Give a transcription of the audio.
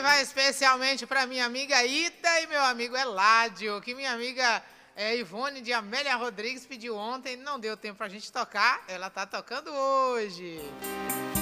vai especialmente para minha amiga Ida e meu amigo Eládio, que minha amiga Ivone de Amélia Rodrigues pediu ontem, não deu tempo pra gente tocar, ela tá tocando hoje.